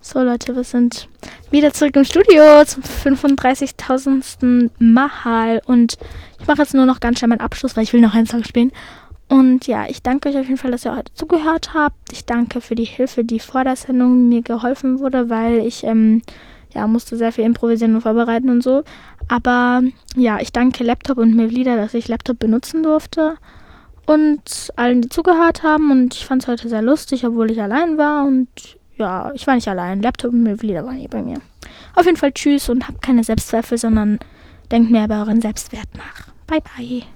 So Leute, wir sind wieder zurück im Studio zum 35.000. Mal und ich mache jetzt nur noch ganz schnell meinen Abschluss, weil ich will noch einen Song spielen. Und ja, ich danke euch auf jeden Fall, dass ihr heute zugehört habt. Ich danke für die Hilfe, die vor der Sendung mir geholfen wurde, weil ich musste sehr viel improvisieren und vorbereiten und so. Aber ja, ich danke Laptop und Mevlida, dass ich Laptop benutzen durfte. Und allen, die zugehört haben. Und ich fand es heute sehr lustig, obwohl ich allein war. Und ja, ich war nicht allein. Laptop und Mevlida waren hier bei mir. Auf jeden Fall tschüss und habt keine Selbstzweifel, sondern denkt mehr über euren Selbstwert nach. Bye, bye.